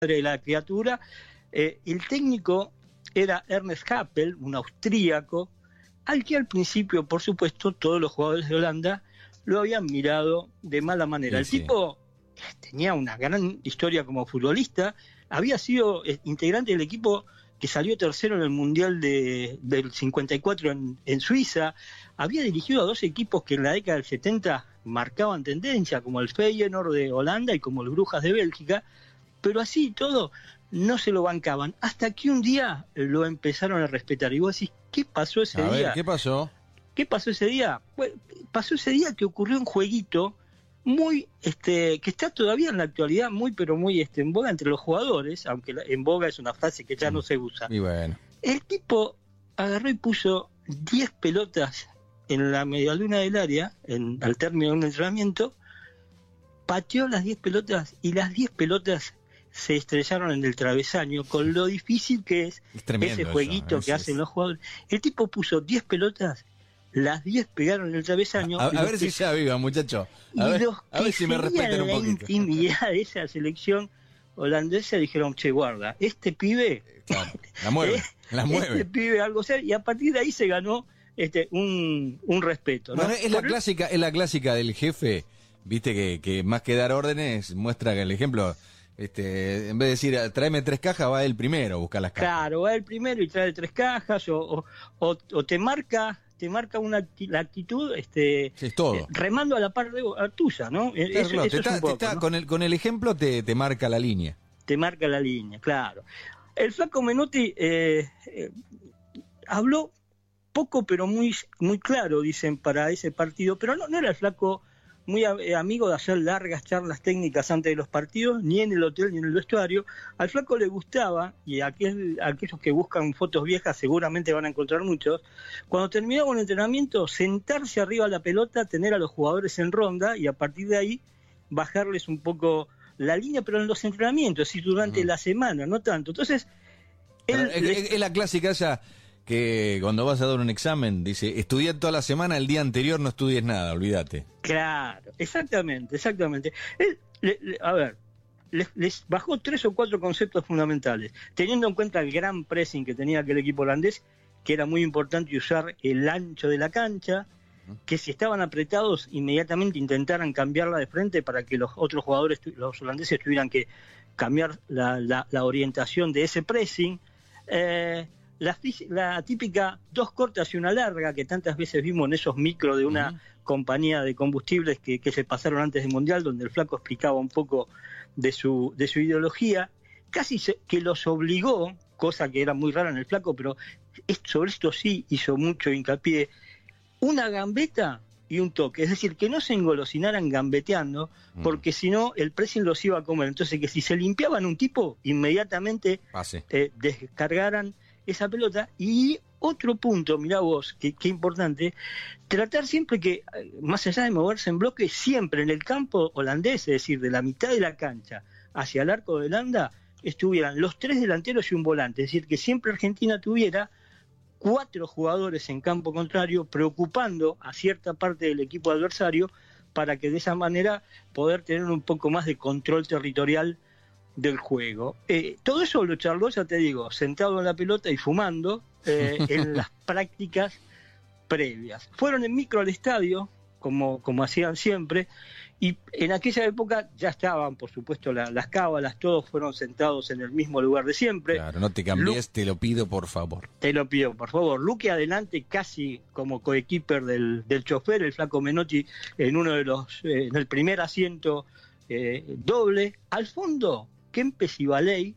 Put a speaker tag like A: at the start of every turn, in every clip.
A: de la criatura. El técnico era Ernest Happel, un austríaco, al que al principio, por supuesto, todos los jugadores de Holanda lo habían mirado de mala manera. El tipo tenía una gran historia como futbolista, había sido integrante del equipo que salió tercero en el Mundial del 54 en Suiza, había dirigido a 2 equipos que en la década del 70 marcaban tendencia, como el Feyenoord de Holanda y como el Brujas de Bélgica, pero así y todo no se lo bancaban, hasta que un día lo empezaron a respetar. Y vos decís, ¿qué pasó ese día?
B: A ver, ¿qué pasó?
A: ¿Qué pasó ese día? Pues, pasó ese día que ocurrió un jueguito muy, que está todavía en la actualidad muy, pero muy en boga entre los jugadores, aunque en boga es una frase que ya no se usa.
B: Y bueno.
A: El tipo agarró y puso 10 pelotas en la medialuna del área, al término de un entrenamiento, pateó las 10 pelotas y las 10 pelotas se estrellaron en el travesaño, con lo difícil que es ese jueguito que hacen los jugadores. El tipo puso 10 pelotas, las 10 pegaron en el travesaño.
B: A ver si se aviva, muchacho. A ver si me respetan un poquito.
A: La intimidad de esa selección holandesa dijeron, che, guarda, este pibe...
B: Claro, la mueve.
A: Este pibe algo serio, y a partir de ahí se ganó un respeto, ¿no?
B: Bueno, es la clásica del jefe, viste, que más que dar órdenes, muestra que el ejemplo... en vez de decir, tráeme 3 cajas, va él primero a buscar las cajas.
A: Claro, va él primero y trae 3 cajas, o te marca la actitud,
B: es todo.
A: remando a la par tuya, ¿no?
B: Claro, con el ejemplo te marca la línea.
A: Te marca la línea, claro. El flaco Menotti habló poco, pero muy, muy claro, dicen, para ese partido, pero no era el flaco muy amigo de hacer largas charlas técnicas antes de los partidos, ni en el hotel ni en el vestuario. Al flaco le gustaba, y aquellos que buscan fotos viejas seguramente van a encontrar muchos, cuando terminaba un entrenamiento, sentarse arriba de la pelota, tener a los jugadores en ronda y a partir de ahí bajarles un poco la línea, pero en los entrenamientos, es decir, durante la semana, no tanto. Entonces,
B: es la clásica esa que cuando vas a dar un examen, dice, estudié toda la semana, el día anterior no estudies nada, olvídate.
A: Claro, exactamente. A ver, les bajó 3 o 4 conceptos fundamentales, teniendo en cuenta el gran pressing que tenía aquel equipo holandés, que era muy importante usar el ancho de la cancha, que si estaban apretados, inmediatamente intentaran cambiarla de frente para que los otros jugadores, los holandeses, tuvieran que cambiar la orientación de ese pressing. La típica 2 cortas y una larga que tantas veces vimos en esos micros de una compañía de combustibles que se pasaron antes del Mundial, donde el flaco explicaba un poco de su ideología, casi que los obligó, cosa que era muy rara en el flaco, pero sobre esto sí hizo mucho hincapié, una gambeta y un toque, es decir, que no se engolosinaran gambeteando, porque si no el pressing los iba a comer. Entonces, que si se limpiaban un tipo, inmediatamente descargaran esa pelota. Y otro punto, mirá vos, qué importante, tratar siempre que, más allá de moverse en bloque, siempre en el campo holandés, es decir, de la mitad de la cancha hacia el arco de Holanda, estuvieran los 3 delanteros y un volante, es decir, que siempre Argentina tuviera 4 jugadores en campo contrario, preocupando a cierta parte del equipo adversario, para que de esa manera poder tener un poco más de control territorial del juego. Todo eso lo charló, ya te digo, sentado en la pelota y fumando en las prácticas previas. Fueron en micro al estadio, como hacían siempre, y en aquella época ya estaban, por supuesto, las cábalas, todos fueron sentados en el mismo lugar de siempre.
B: Claro, no te cambies, te lo pido por favor.
A: Te lo pido, por favor. Luque adelante, casi como coequiper del chofer, el flaco Menotti en uno de en el primer asiento doble. Al fondo, Kempes y Valey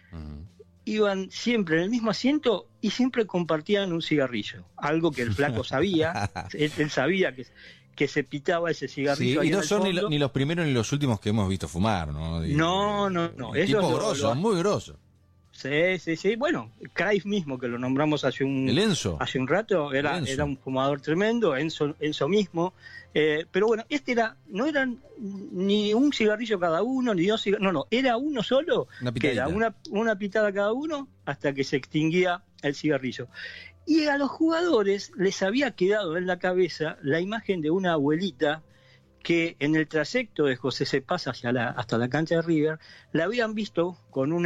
A: iban siempre en el mismo asiento y siempre compartían un cigarrillo, algo que el flaco sabía. él sabía que se pitaba ese cigarrillo.
B: Sí, y no son ni los primeros ni los últimos que hemos visto fumar, ¿no?
A: No.
B: Tipo grosso, muy grosso.
A: Sí. Bueno, Cruyff mismo, que lo nombramos hace un rato, era un fumador tremendo, Enzo mismo. Pero bueno, no eran ni un cigarrillo cada uno, ni 2 cigarrillos, no, era uno solo, que era una pitada cada uno, hasta que se extinguía el cigarrillo. Y a los jugadores les había quedado en la cabeza la imagen de una abuelita que en el trayecto de José Cepaz hasta la cancha de River, la habían visto con